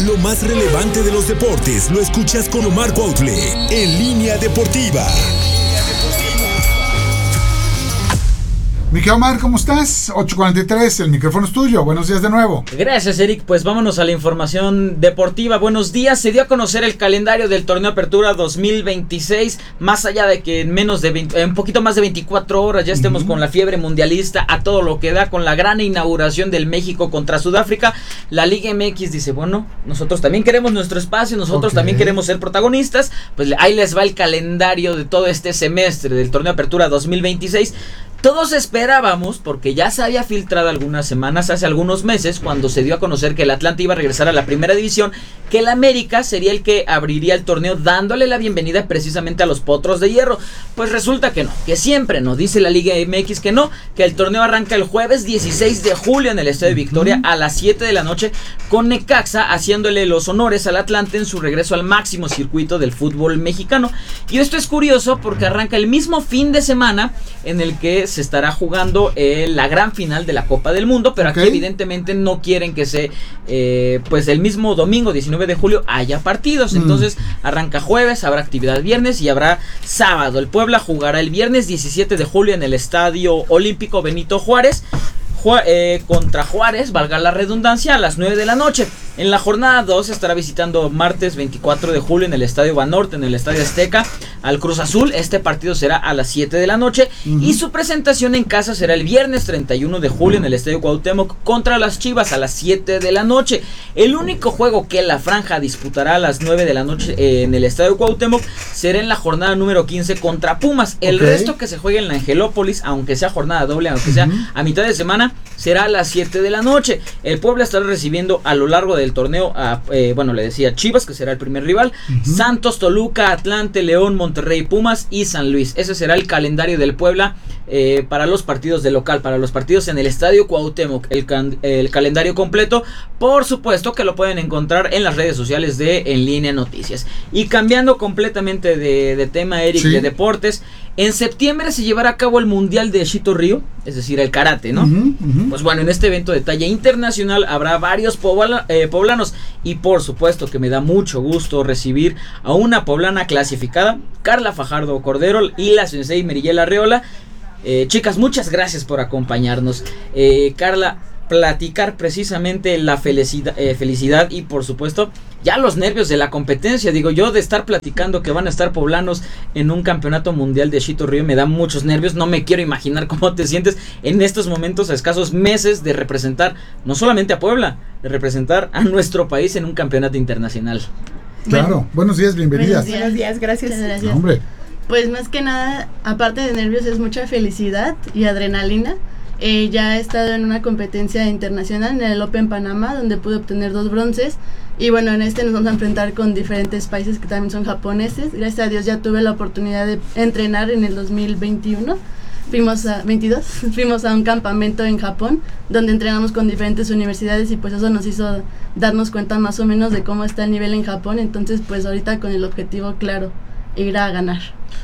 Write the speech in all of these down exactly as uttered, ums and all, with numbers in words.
Lo más relevante de los deportes lo escuchas con Omar Cuautle en Línea Deportiva. Miguel Omar, ¿cómo estás? ocho cuarenta y tres, el micrófono es tuyo. Buenos días de nuevo. Gracias, Eric. Pues vámonos a la información deportiva. Buenos días. Se dio a conocer el calendario del Torneo Apertura dos mil veintiséis. Más allá de que en menos de veinte, un poquito más de veinticuatro horas ya estemos uh-huh. con la fiebre mundialista a todo lo que da, con la gran inauguración del México contra Sudáfrica. La Liga M X dice, bueno, nosotros también queremos nuestro espacio, nosotros okay. también queremos ser protagonistas. Pues ahí les va el calendario de todo este semestre del Torneo Apertura dos mil veintiséis. Todos esperábamos, porque ya se había filtrado algunas semanas, hace algunos meses, cuando se dio a conocer que el Atlante iba a regresar a la primera división, que el América sería el que abriría el torneo dándole la bienvenida precisamente a los Potros de Hierro. Pues resulta que no, que siempre nos dice la Liga M X que no, que el torneo arranca el jueves dieciséis de julio en el Estadio Victoria a las siete de la noche con Necaxa haciéndole los honores al Atlante en su regreso al máximo circuito del fútbol mexicano. Y esto es curioso porque arranca el mismo fin de semana en el que se estará jugando eh, la gran final de la Copa del Mundo, pero okay. aquí evidentemente no quieren que se eh, pues el mismo domingo diecinueve de julio haya partidos, mm. entonces arranca jueves, habrá actividad viernes y habrá sábado. El Puebla jugará el viernes diecisiete de julio en el Estadio Olímpico Benito Juárez Ju- eh, contra Juárez, valga la redundancia, a las nueve de la noche. En la jornada dos estará visitando martes veinticuatro de julio en el Estadio Banorte, en el Estadio Azteca, al Cruz Azul. Este partido será a las siete de la noche uh-huh. y su presentación en casa será el viernes treinta y uno de julio en el Estadio Cuauhtémoc contra las Chivas a las siete de la noche. El único juego que la franja disputará a las nueve de la noche eh, en el Estadio Cuauhtémoc será en la jornada número quince contra Pumas. El okay. resto que se juegue en la Angelópolis, aunque sea jornada doble, aunque uh-huh. sea a mitad de semana, será a las siete de la noche. El Puebla estará recibiendo a lo largo del torneo a, eh, bueno, le decía Chivas, que será el primer rival, uh-huh. Santos, Toluca, Atlante, León, Monterrey, Pumas y San Luis. Ese será el calendario del Puebla eh, para los partidos de local, para los partidos en el Estadio Cuauhtémoc. El, can, el calendario completo, por supuesto que lo pueden encontrar en las redes sociales de En Línea Noticias. Y cambiando completamente de, de tema, Eric, sí. de deportes, en septiembre se llevará a cabo el Mundial de Chito Río, es decir, el karate, ¿no? Uh-huh, uh-huh. Pues bueno, en este evento de talla internacional habrá varios pobla, eh, poblanos y por supuesto que me da mucho gusto recibir a una poblana clasificada, Carla Fajardo Cordero y la sensei Merigel Arreola. Eh, chicas, muchas gracias por acompañarnos. Eh, Carla, platicar precisamente la felicidad, eh, felicidad y por supuesto ya los nervios de la competencia. Digo, yo de estar platicando que van a estar poblanos en un campeonato mundial de Chito Río me da muchos nervios. No me quiero imaginar cómo te sientes en estos momentos, a escasos meses de representar no solamente a Puebla, de representar a nuestro país en un campeonato internacional. Claro, bueno, buenos días, bienvenidas. Buenos días, buenos días, gracias. gracias. No, hombre. Pues más que nada, aparte de nervios, es mucha felicidad y adrenalina. Eh, ya he estado en una competencia internacional en el Open Panamá, donde pude obtener dos bronces. Y bueno, en este nos vamos a enfrentar con diferentes países que también son japoneses. Gracias a Dios ya tuve la oportunidad de entrenar en el dos mil veintiuno. Fuimos a veintidós, fuimos a un campamento en Japón, donde entrenamos con diferentes universidades y pues eso nos hizo darnos cuenta más o menos de cómo está el nivel en Japón. Entonces pues ahorita con el objetivo claro, ir a ganar.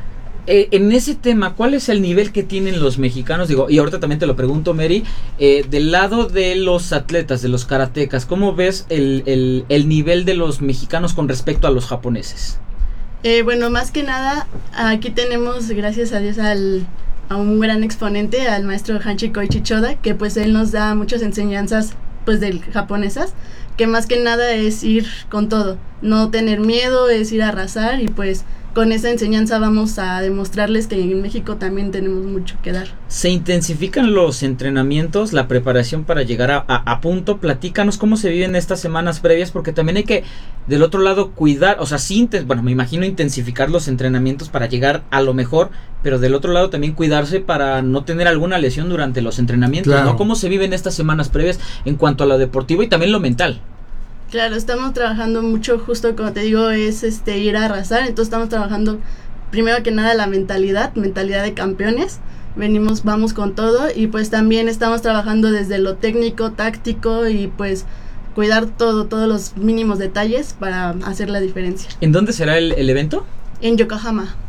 Eh, en ese tema, ¿cuál es el nivel que tienen los mexicanos? Digo, y ahorita también te lo pregunto, Mary, eh, del lado de los atletas, de los karatecas, ¿cómo ves el, el, el nivel de los mexicanos con respecto a los japoneses? Eh, bueno, más que nada, aquí tenemos, gracias a Dios, al, a un gran exponente, al maestro Hanshi Koichi Choda, que pues él nos da muchas enseñanzas pues de japonesas, que más que nada es ir con todo, no tener miedo, es ir a arrasar y pues con esa enseñanza vamos a demostrarles que en México también tenemos mucho que dar. ¿Se intensifican los entrenamientos, la preparación para llegar a, a, a punto? Platícanos cómo se viven estas semanas previas, porque también hay que, del otro lado, cuidar, o sea, sí, bueno, me imagino intensificar los entrenamientos para llegar a lo mejor, pero del otro lado también cuidarse para no tener alguna lesión durante los entrenamientos, claro. ¿no? ¿Cómo se viven estas semanas previas en cuanto a lo deportivo y también lo mental? Claro, estamos trabajando mucho, justo como te digo, es este ir a arrasar, entonces estamos trabajando primero que nada la mentalidad, mentalidad de campeones, venimos, vamos con todo y pues también estamos trabajando desde lo técnico, táctico y pues cuidar todo, todos los mínimos detalles para hacer la diferencia. ¿En dónde será el, el evento? En Yokohama,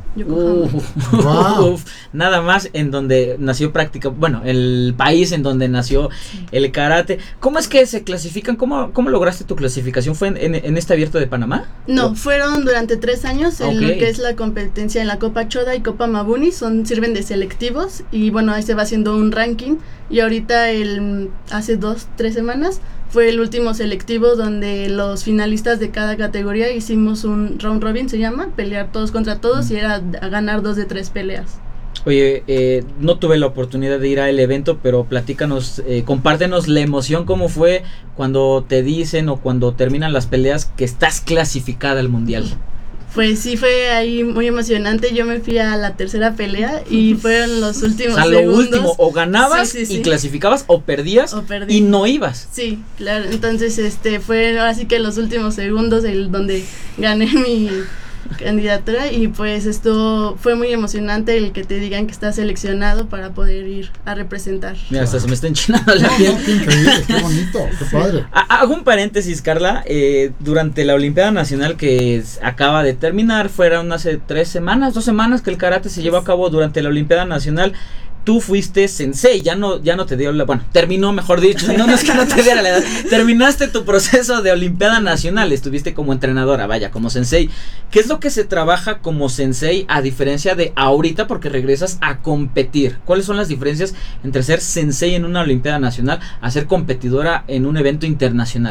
Yokohama. Uh, Wow. uf, nada más en donde nació práctica, bueno, el país en donde nació el karate. ¿Cómo es que se clasifican? ¿Cómo, cómo lograste tu clasificación? ¿Fue en, en, en este abierto de Panamá? No, fueron durante tres años en Ok. lo que es la competencia en la Copa Choda y Copa Mabuni, son sirven de selectivos y bueno, ahí se va haciendo un ranking y ahorita el hace dos, tres semanas fue el último selectivo donde los finalistas de cada categoría hicimos un round robin, se llama, pelear todos contra todos y era a ganar dos de tres peleas. Oye, eh, no tuve la oportunidad de ir al evento, pero platícanos, eh, compártenos la emoción, cómo fue cuando te dicen o cuando terminan las peleas que estás clasificada al mundial. Pues sí fue ahí muy emocionante, yo me fui a la tercera pelea y fueron los últimos O sea, lo segundos. último, o ganabas Sí, sí, sí. y clasificabas o perdías O perdí. y no ibas. Sí, claro, entonces este fue así que los últimos segundos el donde gané mi candidatura y pues esto fue muy emocionante el que te digan que estás seleccionado para poder ir a representar. Mira, hasta se me está enchinando la piel. Qué increíble, qué bonito, qué padre. Ha- Hago un paréntesis, Carla. Eh, durante la Olimpiada Nacional que es- acaba de terminar, fueron hace tres semanas, dos semanas que el karate se llevó a cabo durante la Olimpiada Nacional. Tú fuiste sensei, ya no, ya no te dio la, bueno, terminó mejor dicho, no, no es que no te diera la edad, terminaste tu proceso de Olimpiada Nacional, estuviste como entrenadora, vaya, como sensei. ¿Qué es lo que se trabaja como sensei a diferencia de ahorita porque regresas a competir? ¿Cuáles son las diferencias entre ser sensei en una Olimpiada Nacional a ser competidora en un evento internacional?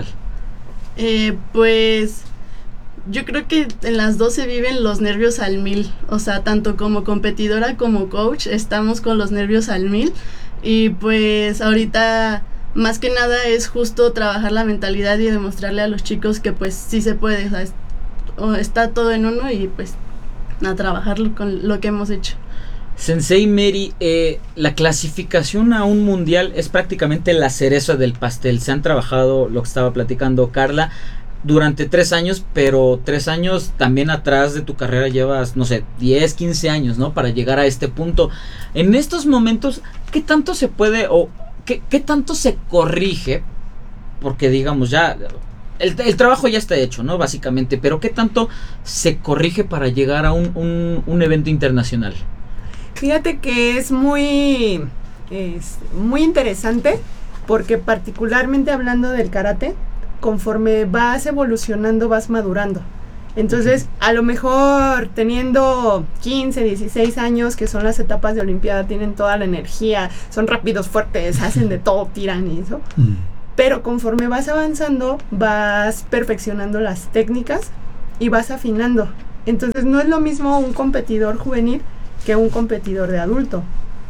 Eh, pues yo creo que en las dos se viven los nervios al mil, o sea, tanto como competidora como coach estamos con los nervios al mil y pues ahorita más que nada es justo trabajar la mentalidad y demostrarle a los chicos que pues sí se puede, o sea, es- o está todo en uno y pues a trabajarlo con lo que hemos hecho. Sensei Mary, eh, la clasificación a un mundial es prácticamente la cereza del pastel. Se han trabajado, lo que estaba platicando Carla, durante tres años, pero tres años también atrás de tu carrera llevas, no sé, diez, quince años, ¿no? Para llegar a este punto. En estos momentos, ¿qué tanto se puede o qué, qué tanto se corrige? Porque digamos ya, el, el trabajo ya está hecho, ¿no? Básicamente, pero ¿qué tanto se corrige para llegar a un, un, un evento internacional? Fíjate que es muy, es muy interesante porque particularmente hablando del karate, conforme vas evolucionando vas madurando. Entonces, a lo mejor teniendo quince, dieciséis años, que son las etapas de Olimpiada, tienen toda la energía, son rápidos, fuertes, hacen de todo, tiran y eso. Mm. Pero conforme vas avanzando, vas perfeccionando las técnicas y vas afinando. Entonces, no es lo mismo un competidor juvenil que un competidor de adulto.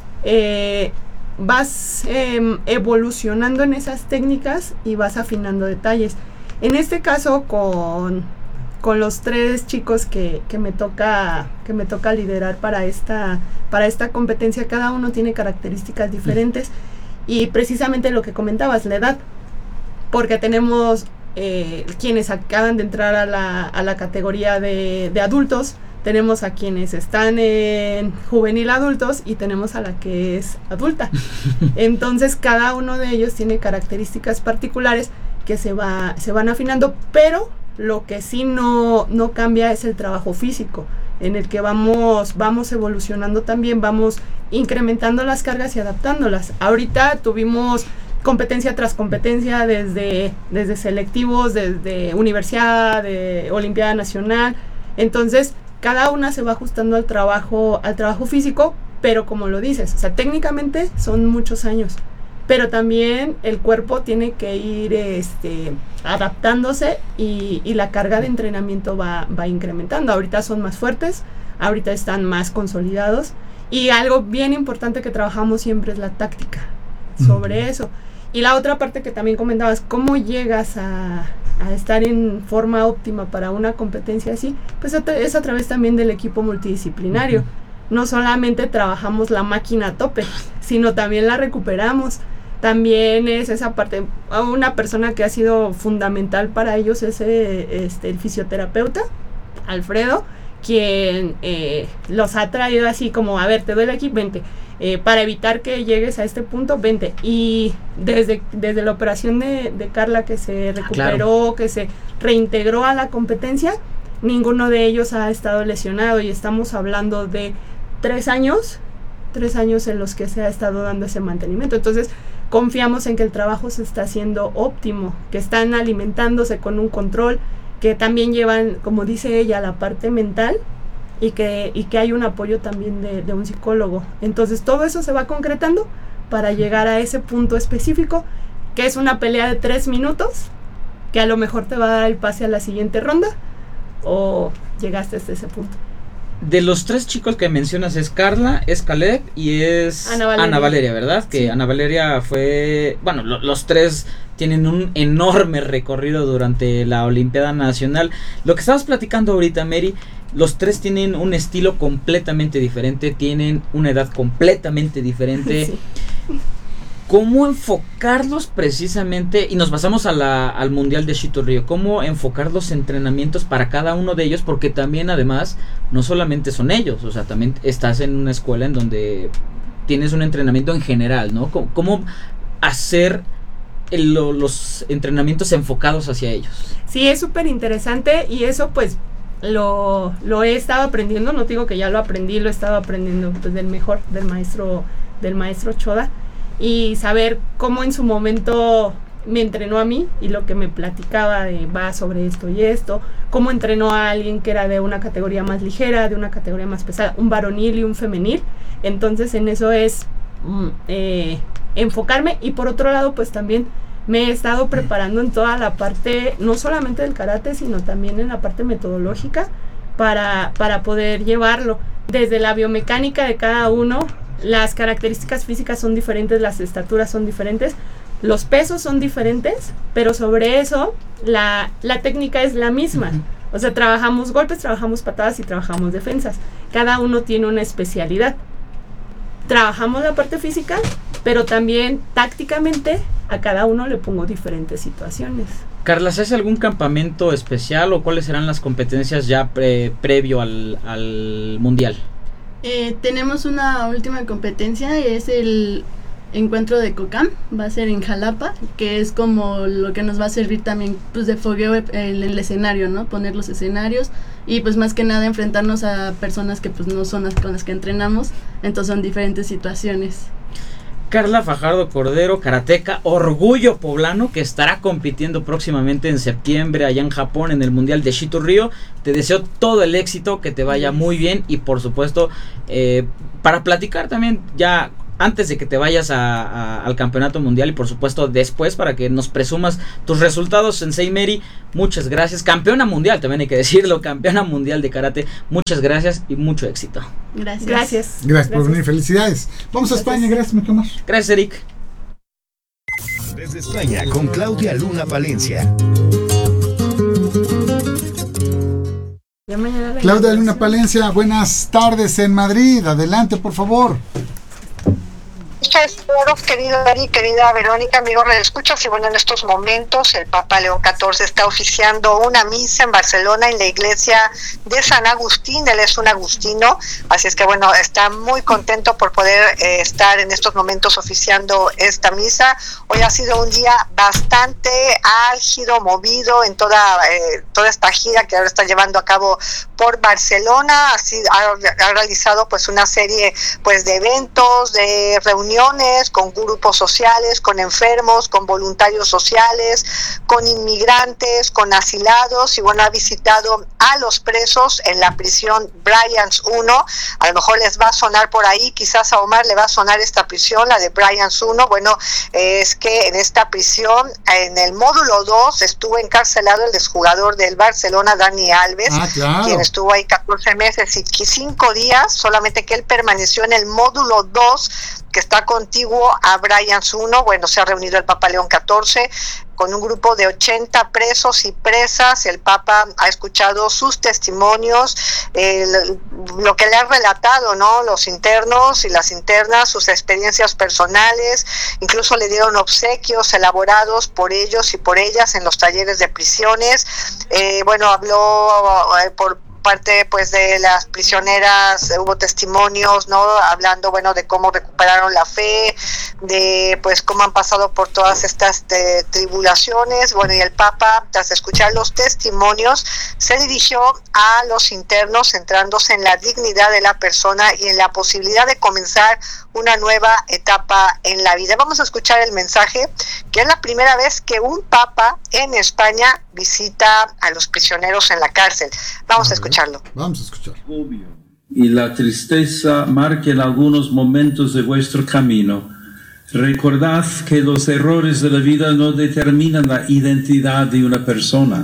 Eh, vas eh, evolucionando en esas técnicas y vas afinando detalles. En este caso, con, con los tres chicos que, que, me toca, que me toca liderar para esta, para esta competencia, cada uno tiene características diferentes. Y precisamente lo que comentabas, la edad. Porque tenemos eh, quienes acaban de entrar a la, a la categoría de, de adultos, tenemos a quienes están en juvenil adultos y tenemos a la que es adulta. Entonces cada uno de ellos tiene características particulares que se, va, se van afinando, pero lo que sí no, no cambia es el trabajo físico, en el que vamos, vamos evolucionando también, vamos incrementando las cargas y adaptándolas. Ahorita tuvimos competencia tras competencia, desde, desde selectivos, desde universidad, de Olimpiada Nacional. Entonces cada una se va ajustando al trabajo, al trabajo físico, pero como lo dices, o sea, técnicamente son muchos años, pero también el cuerpo tiene que ir este, adaptándose y, y la carga de entrenamiento va, va incrementando. Ahorita son más fuertes, ahorita están más consolidados y algo bien importante que trabajamos siempre es la táctica sobre uh-huh. eso. Y la otra parte que también comentabas, ¿cómo llegas a, a estar en forma óptima para una competencia así? Pues es a través también del equipo multidisciplinario. Uh-huh. No solamente trabajamos la máquina a tope, sino también la recuperamos. También es esa parte, una persona que ha sido fundamental para ellos es eh, este, el fisioterapeuta, Alfredo, quien eh, los ha traído así como, a ver, te duele aquí, vente. Eh, para evitar que llegues a este punto, vente. Y desde, desde la operación de, de Carla, que se recuperó, claro. que se reintegró a la competencia, ninguno de ellos ha estado lesionado y estamos hablando de tres años, tres años en los que se ha estado dando ese mantenimiento. Entonces, confiamos en que el trabajo se está haciendo óptimo, que están alimentándose con un control, que también llevan, como dice ella, la parte mental y que, y que hay un apoyo también de, de un psicólogo. Entonces, todo eso se va concretando para llegar a ese punto específico, que es una pelea de tres minutos, que a lo mejor te va a dar el pase a la siguiente ronda, o llegaste hasta ese punto. De los tres chicos que mencionas es Carla, es Caleb y es Ana Valeria, Ana Valeria, ¿verdad? Que sí. Ana Valeria fue, bueno, lo, los tres tienen un enorme recorrido durante la Olimpiada Nacional. Lo que estabas platicando ahorita, Mary, los tres tienen un estilo completamente diferente, tienen una edad completamente diferente. Sí. ¿Cómo enfocarlos precisamente? Y nos pasamos a la, al Mundial de Chito-Río. ¿Cómo enfocar los entrenamientos para cada uno de ellos? Porque también, además, no solamente son ellos. O sea, también estás en una escuela en donde tienes un entrenamiento en general, ¿no? ¿Cómo, cómo hacer el, lo, los entrenamientos enfocados hacia ellos? Sí, es súper interesante y eso, pues, lo, lo he estado aprendiendo. No digo que ya lo aprendí, lo he estado aprendiendo pues, del mejor, del maestro, del maestro Choda. Y saber cómo en su momento me entrenó a mí y lo que me platicaba de va sobre esto y esto, cómo entrenó a alguien que era de una categoría más ligera, de una categoría más pesada, un varonil y un femenil. Entonces en eso es mm, eh, enfocarme, y por otro lado pues también me he estado preparando en toda la parte, no solamente del karate, sino también en la parte metodológica para, para poder llevarlo desde la biomecánica de cada uno. Las características físicas son diferentes, las estaturas son diferentes, los pesos son diferentes, pero sobre eso la, la técnica es la misma. O sea, trabajamos golpes, trabajamos patadas y trabajamos defensas. Cada uno tiene una especialidad. Trabajamos la parte física, pero también tácticamente a cada uno le pongo diferentes situaciones. Carla, ¿se hace algún campamento especial o cuáles serán las competencias ya pre, previo al, al Mundial? Eh, tenemos una última competencia, es el encuentro de COCAM, va a ser en Jalapa, que es como lo que nos va a servir también pues de fogueo en el, el escenario, ¿no? Poner los escenarios y pues más que nada enfrentarnos a personas que pues no son las con las que entrenamos, entonces son diferentes situaciones. Carla Fajardo Cordero, karateca, orgullo poblano, que estará compitiendo próximamente en septiembre allá en Japón en el Mundial de Chito-Río. Te deseo todo el éxito, que te vaya muy bien y por supuesto eh, para platicar también ya antes de que te vayas a, a, al campeonato mundial y por supuesto después para que nos presumas tus resultados. Sensei Mary, muchas gracias, campeona mundial, también hay que decirlo, campeona mundial de karate, muchas gracias y mucho éxito. Gracias. Gracias. Gracias por venir, felicidades. Vamos a Gracias. España, gracias, mi Tomás. Gracias, Eric. Desde España con Claudia Luna Palencia. Ya mañana la Claudia Luna inauguración. Palencia, buenas tardes en Madrid. Adelante, por favor. Todos, querido Ari, querida Verónica, amigos redescuchas, y bueno, en estos momentos el Papa León catorce está oficiando una misa en Barcelona en la iglesia de San Agustín. Él es un agustino, así es que bueno, está muy contento por poder eh, estar en estos momentos oficiando esta misa. Hoy ha sido un día bastante álgido, movido en toda eh, toda esta gira que ahora está llevando a cabo por Barcelona. Así ha, ha realizado pues una serie pues de eventos, de reuniones con grupos sociales, con enfermos, con voluntarios sociales, con inmigrantes, con asilados, y bueno, ha visitado a los presos en la prisión Bryans uno. A lo mejor les va a sonar por ahí, quizás a Omar le va a sonar esta prisión, la de Bryans uno. Bueno, eh, es que en esta prisión, en el módulo dos, estuvo encarcelado el exjugador del Barcelona, Dani Alves, Ah, claro. quien estuvo ahí catorce meses y cinco días, solamente que él permaneció en el módulo dos, que está contiguo a Bryans uno. Bueno, se ha reunido el Papa León catorce con un grupo de ochenta presos y presas. El Papa ha escuchado sus testimonios, eh, lo que le han relatado, ¿no?, los internos y las internas, sus experiencias personales. Incluso le dieron obsequios elaborados por ellos y por ellas en los talleres de prisiones. Eh, bueno, habló eh, por parte pues de las prisioneras, hubo testimonios, no, hablando bueno de cómo recuperaron la fe, de pues cómo han pasado por todas estas de, tribulaciones manipulaciones. Bueno, y el Papa, tras escuchar los testimonios, se dirigió a los internos, centrándose en la dignidad de la persona y en la posibilidad de comenzar una nueva etapa en la vida. Vamos a escuchar el mensaje, que es la primera vez que un Papa en España visita a los prisioneros en la cárcel. Vamos a, a escucharlo. Vamos a escuchar. Y la tristeza marquen algunos momentos de vuestro camino. Recordad que los errores de la vida no determinan la identidad de una persona.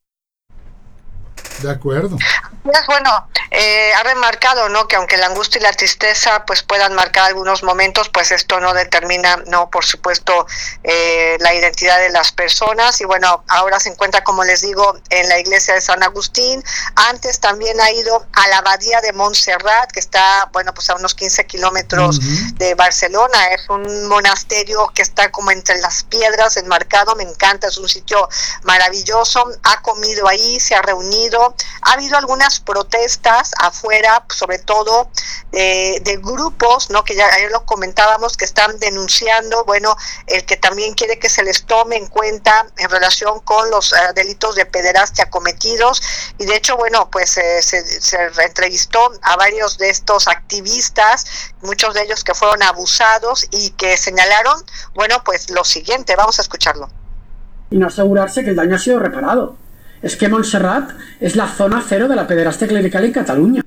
De acuerdo. Pues bueno, eh, ha remarcado, ¿no?, que aunque la angustia y la tristeza pues puedan marcar algunos momentos, pues esto no determina, no, por supuesto, eh, la identidad de las personas. Y bueno, ahora se encuentra, como les digo, en la iglesia de San Agustín. Antes también ha ido a la abadía de Montserrat, que está, bueno, pues a unos quince kilómetros uh-huh. de Barcelona. Es un monasterio que está como entre las piedras, enmarcado. Me encanta, es un sitio maravilloso. Ha comido ahí, se ha reunido. Ha habido algunas protestas afuera, sobre todo de, de grupos, ¿no?, que ya ayer lo comentábamos, que están denunciando, bueno, el que también quiere que se les tome en cuenta en relación con los uh, delitos de pederastia cometidos. Y de hecho, bueno, pues eh, se, se entrevistó a varios de estos activistas, muchos de ellos que fueron abusados y que señalaron, bueno, pues lo siguiente. Vamos a escucharlo. Y no asegurarse que el daño ha sido reparado. Es que Montserrat es la zona cero de la pederastia clerical en Cataluña.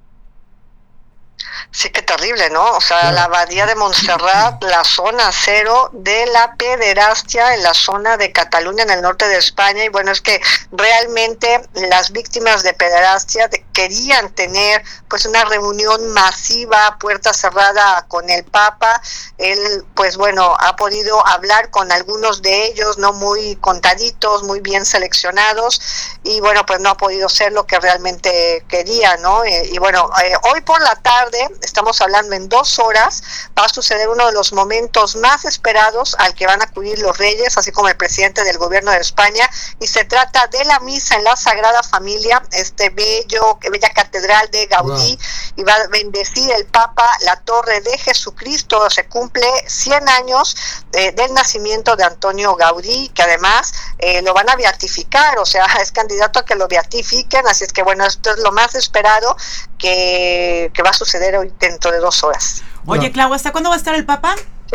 Sí, qué terrible, ¿no? O sea, la abadía de Montserrat, la zona cero de la pederastia en la zona de Cataluña, en el norte de España. Y bueno, es que realmente las víctimas de pederastia de, querían tener pues una reunión masiva, puerta cerrada, con el Papa. Él, pues bueno, ha podido hablar con algunos de ellos, no muy contaditos, muy bien seleccionados, y bueno, pues no ha podido ser lo que realmente quería, ¿no? Eh, y bueno, eh, hoy por la tarde, estamos hablando en dos horas, va a suceder uno de los momentos más esperados al que van a acudir los reyes, así como el presidente del gobierno de España, y se trata de la misa en la Sagrada Familia, este bello, bella catedral de Gaudí. Wow. Y va a bendecir el Papa la Torre de Jesucristo. Se cumple cien años eh, del nacimiento de Antonio Gaudí, que además eh, lo van a beatificar, o sea, es candidato a que lo beatifiquen, así es que bueno, esto es lo más esperado que, que va a suceder hoy dentro de dos horas. Oye, Clau, ¿hasta cuándo va a estar el Papa? Sí.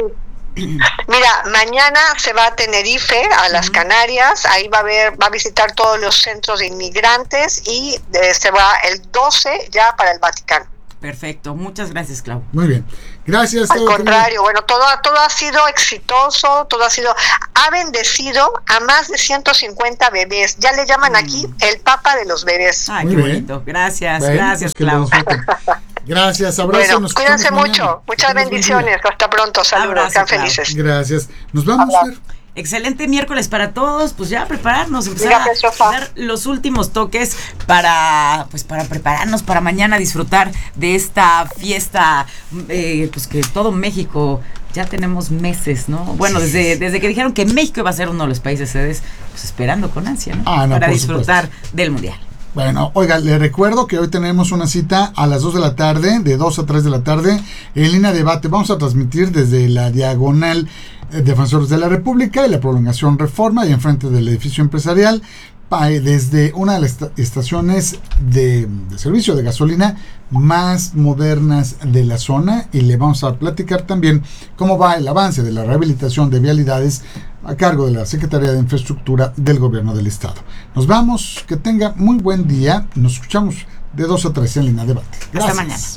Mira, mañana se va a Tenerife, a las uh-huh. Canarias. Ahí va a ver, va a visitar todos los centros de inmigrantes y eh, se va el doce ya para el Vaticano. Perfecto, muchas gracias, Clau. Muy bien, gracias. Al contrario, bueno, todo, todo ha sido exitoso, todo ha sido, ha bendecido a más de ciento cincuenta bebés. Ya le llaman mm. aquí el Papa de los bebés. Ay, muy qué bien. Bonito. Gracias, bueno, gracias, Clau. Gracias, abrazo. Bueno, cuídense mucho, mañana. Muchas bendiciones, hasta pronto, saludos, sean felices. Gracias, nos vamos a ver. Excelente miércoles para todos, pues ya prepararnos, empezar a dar los últimos toques para, pues para prepararnos para mañana disfrutar de esta fiesta, eh, pues que todo México, ya tenemos meses, ¿no? Bueno, sí, desde, desde que dijeron que México iba a ser uno de los países sedes, pues esperando con ansia, ¿no? Ah, no, para disfrutar supuesto. Del Mundial. Bueno, oiga, le recuerdo que hoy tenemos una cita a las dos de la tarde, de dos a tres de la tarde, en línea debate. Vamos a transmitir desde la diagonal Defensores de la República y la prolongación Reforma y enfrente del edificio empresarial, desde una de las estaciones de, de servicio de gasolina más modernas de la zona, y le vamos a platicar también cómo va el avance de la rehabilitación de vialidades a cargo de la Secretaría de Infraestructura del Gobierno del Estado. Nos vamos, que tenga muy buen día, nos escuchamos de dos a tres en línea debate. Gracias. Hasta mañana.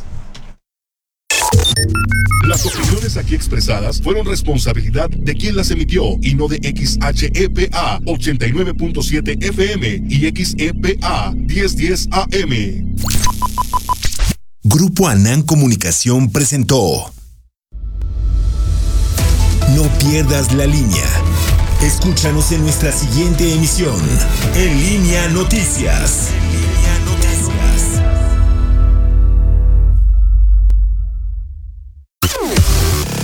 Las opiniones aquí expresadas fueron responsabilidad de quien las emitió y no de X H E P A ochenta y nueve punto siete F M y X E P A mil diez A M. Grupo Anán Comunicación presentó No pierdas la línea. Escúchanos en nuestra siguiente emisión, En Línea Noticias.